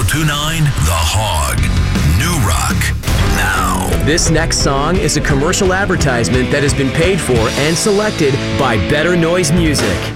1029 The Hog. New Rock. Now. This next song is a commercial advertisement that has been paid for and selected by Better Noise Music.